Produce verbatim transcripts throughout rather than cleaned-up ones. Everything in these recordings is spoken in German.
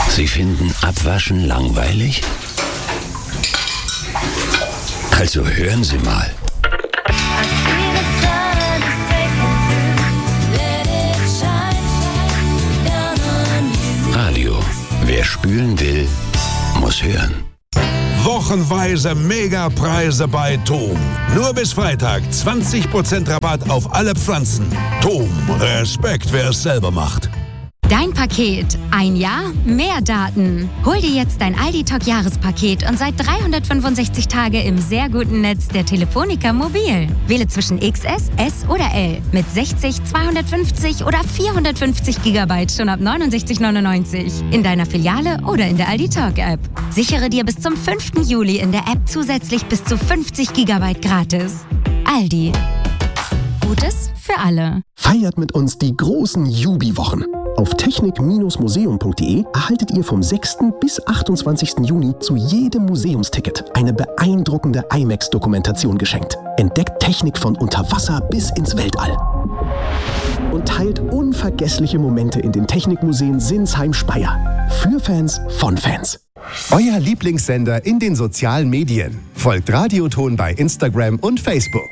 Sie finden Abwaschen langweilig? Also hören Sie mal. Radio. Wer spülen will, muss hören. Wochenweise Megapreise bei Tom. Nur bis Freitag zwanzig Prozent Rabatt auf alle Pflanzen. Tom, Respekt, wer es selber macht. Dein Paket. Ein Jahr, mehr Daten. Hol dir jetzt dein Aldi-Talk-Jahrespaket und seit dreihundertfünfundsechzig Tage im sehr guten Netz der Telefonica Mobil. Wähle zwischen X S, S oder L mit sechzig, zweihundertfünfzig oder vierhundertfünfzig Gigabyte schon ab neunundsechzig neunundneunzig. In deiner Filiale oder in der Aldi-Talk-App. Sichere dir bis zum fünften Juli in der App zusätzlich bis zu fünfzig Gigabyte gratis. Aldi. Gutes für alle. Feiert mit uns die großen Jubi-Wochen. Auf technik museum punkt de erhaltet ihr vom sechsten bis achtundzwanzigsten Juni zu jedem Museumsticket eine beeindruckende IMAX-Dokumentation geschenkt. Entdeckt Technik von unter Wasser bis ins Weltall. Und teilt unvergessliche Momente in den Technikmuseen Sinsheim-Speyer. Für Fans von Fans. Euer Lieblingssender in den sozialen Medien. Folgt Radioton bei Instagram und Facebook.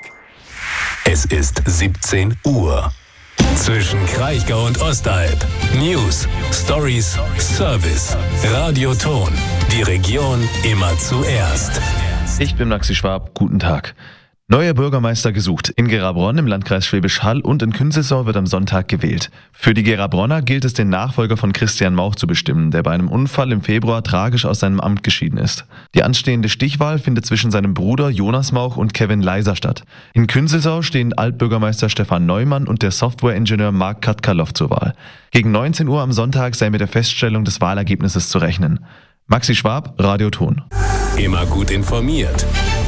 Es ist siebzehn Uhr. Zwischen Kraichgau und Ostalb. News, Stories, Service. Radioton. Die Region immer zuerst. Ich bin Maxi Schwab. Guten Tag. Neuer Bürgermeister gesucht. In Gera-Bronn im Landkreis Schwäbisch Hall und in Künzelsau wird am Sonntag gewählt. Für die Gera-Bronner gilt es, den Nachfolger von Christian Mauch zu bestimmen, der bei einem Unfall im Februar tragisch aus seinem Amt geschieden ist. Die anstehende Stichwahl findet zwischen seinem Bruder Jonas Mauch und Kevin Leiser statt. In Künzelsau stehen Altbürgermeister Stefan Neumann und der Softwareingenieur Mark Katkalow zur Wahl. Gegen neunzehn Uhr am Sonntag sei mit der Feststellung des Wahlergebnisses zu rechnen. Maxi Schwab, Radioton. Immer gut informiert.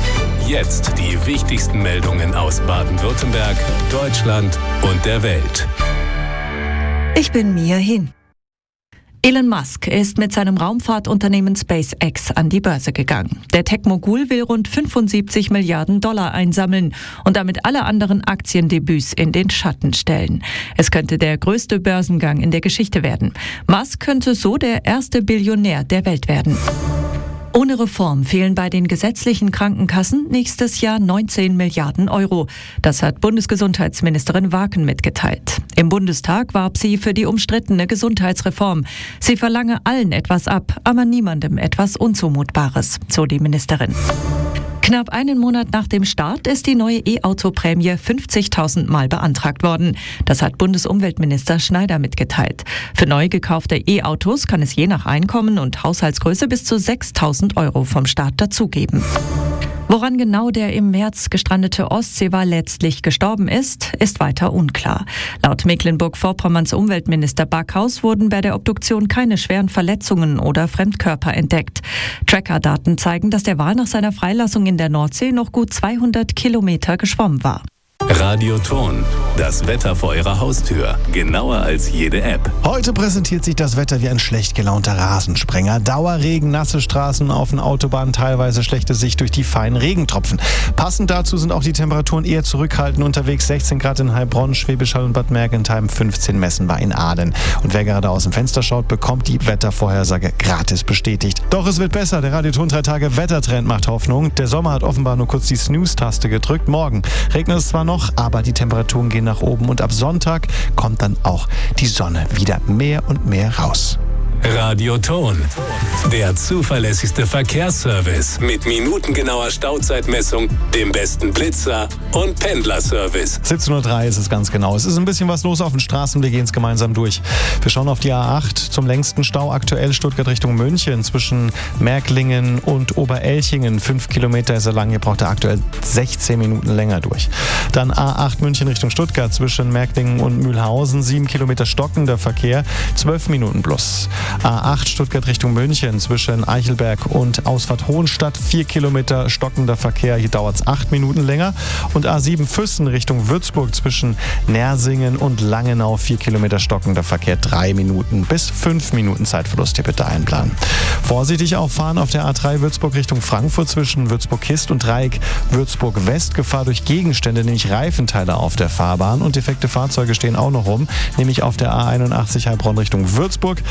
Jetzt die wichtigsten Meldungen aus Baden-Württemberg, Deutschland und der Welt. Ich bin Mia Hin. Elon Musk ist mit seinem Raumfahrtunternehmen SpaceX an die Börse gegangen. Der Tech-Mogul will rund fünfundsiebzig Milliarden Dollar einsammeln und damit alle anderen Aktiendebüts in den Schatten stellen. Es könnte der größte Börsengang in der Geschichte werden. Musk könnte so der erste Billionär der Welt werden. Ohne Reform fehlen bei den gesetzlichen Krankenkassen nächstes Jahr neunzehn Milliarden Euro. Das hat Bundesgesundheitsministerin Waken mitgeteilt. Im Bundestag warb sie für die umstrittene Gesundheitsreform. Sie verlange allen etwas ab, aber niemandem etwas Unzumutbares, so die Ministerin. Knapp einen Monat nach dem Start ist die neue E-Auto-Prämie fünfzigtausend Mal beantragt worden. Das hat Bundesumweltminister Schneider mitgeteilt. Für neu gekaufte E-Autos kann es je nach Einkommen und Haushaltsgröße bis zu sechstausend Euro vom Staat dazugeben. Woran genau der im März gestrandete Ostseewal letztlich gestorben ist, ist weiter unklar. Laut Mecklenburg-Vorpommerns Umweltminister Backhaus wurden bei der Obduktion keine schweren Verletzungen oder Fremdkörper entdeckt. Tracker-Daten zeigen, dass der Wal nach seiner Freilassung in der Nordsee noch gut zweihundert Kilometer geschwommen war. Radioton. Das Wetter vor Ihrer Haustür. Genauer als jede App. Heute präsentiert sich das Wetter wie ein schlecht gelaunter Rasensprenger. Dauerregen, nasse Straßen auf den Autobahnen, teilweise schlechte Sicht durch die feinen Regentropfen. Passend dazu sind auch die Temperaturen eher zurückhaltend unterwegs. sechzehn Grad in Heilbronn, Schwäbisch Hall und Bad Mergentheim, fünfzehn messbar in Aalen. Und wer gerade aus dem Fenster schaut, bekommt die Wettervorhersage gratis bestätigt. Doch es wird besser. Der Radioton drei Tage Wettertrend macht Hoffnung. Der Sommer hat offenbar nur kurz die Snooze-Taste gedrückt. Morgen regnet es zwar noch, aber die Temperaturen gehen nach oben und ab Sonntag kommt dann auch die Sonne wieder mehr und mehr raus. Radioton. Der zuverlässigste Verkehrsservice mit minutengenauer Stauzeitmessung, dem besten Blitzer und Pendlerservice. siebzehn Uhr drei ist es ganz genau. Es ist ein bisschen was los auf den Straßen. Wir gehen es gemeinsam durch. Wir schauen auf die A acht zum längsten Stau aktuell Stuttgart Richtung München zwischen Märklingen und Oberelchingen. Fünf Kilometer ist er lang. Ihr braucht er aktuell sechzehn Minuten länger durch. Dann A acht München Richtung Stuttgart zwischen Märklingen und Mühlhausen. Sieben Kilometer stockender Verkehr. Zwölf Minuten plus. A acht Stuttgart Richtung München zwischen Eichelberg und Ausfahrt Hohenstadt. Vier Kilometer stockender Verkehr. Hier dauert es acht Minuten länger. Und A sieben Füssen Richtung Würzburg zwischen Nersingen und Langenau. Vier Kilometer stockender Verkehr. Drei Minuten bis fünf Minuten Zeitverlust hier bitte einplanen. Vorsichtig auch fahren auf der A drei Würzburg Richtung Frankfurt zwischen Würzburg-Kist und Dreieck Würzburg-West. Gefahr durch Gegenstände, nämlich Reifenteile auf der Fahrbahn. Und defekte Fahrzeuge stehen auch noch rum, nämlich auf der A einundachtzig Heilbronn Richtung Würzburg zwischen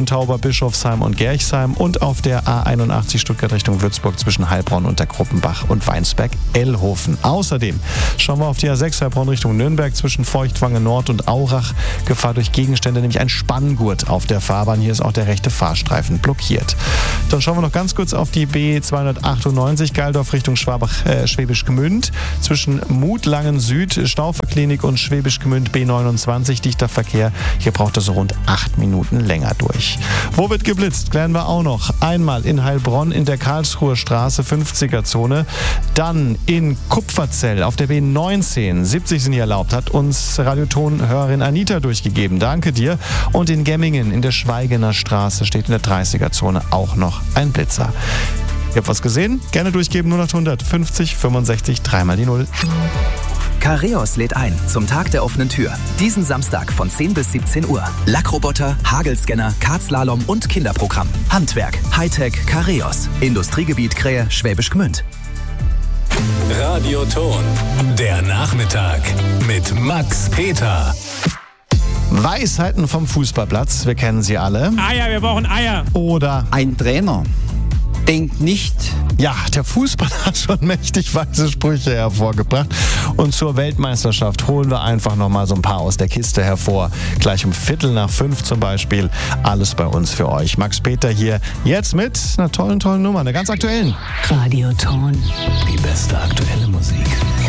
zwischen Tauber-Bischofsheim und Gerchsheim und auf der A einundachtzig Stuttgart Richtung Würzburg zwischen Heilbronn und der Gruppenbach und Weinsberg-Ellhofen. Außerdem schauen wir auf die A sechs Heilbronn Richtung Nürnberg zwischen Feuchtwangen Nord und Aurach. Gefahr durch Gegenstände, nämlich ein Spanngurt auf der Fahrbahn. Hier ist auch der rechte Fahrstreifen blockiert. Dann schauen wir noch ganz kurz auf die B zweihundertachtundneunzig Geildorf Richtung Schwabach, äh, Schwäbisch Gmünd. Zwischen Mutlangen Süd, Stauferklinik und Schwäbisch Gmünd B neunundzwanzig, dichter Verkehr. Hier braucht es so rund acht Minuten länger durch. Wo wird geblitzt? Klären wir auch noch. Einmal in Heilbronn in der Karlsruher Straße, fünfziger Zone. Dann in Kupferzell auf der B neunzehn, siebzig sind hier erlaubt, hat uns Radioton-Hörerin Anita durchgegeben. Danke dir. Und in Gemmingen in der Schweigener Straße steht in der dreißiger Zone auch noch ein Blitzer. Ihr habt was gesehen? Gerne durchgeben, null acht hundert fünfzig fünfundsechzig, dreimal die Null. Carreos lädt ein zum Tag der offenen Tür. Diesen Samstag von zehn bis siebzehn Uhr. Lackroboter, Hagelscanner, Kartslalom und Kinderprogramm. Handwerk, Hightech, Carreos. Industriegebiet Krähe, Schwäbisch Gmünd. Radioton, der Nachmittag mit Max Peter. Weisheiten vom Fußballplatz, wir kennen sie alle. Eier, wir brauchen Eier. Oder ein Trainer denkt nicht. Ja, der Fußball hat schon mächtig weise Sprüche hervorgebracht. Und zur Weltmeisterschaft holen wir einfach nochmal so ein paar aus der Kiste hervor. Gleich um Viertel nach fünf zum Beispiel. Alles bei uns für euch. Max Peter hier, jetzt mit einer tollen, tollen Nummer, einer ganz aktuellen. Radioton, die beste aktuelle Musik.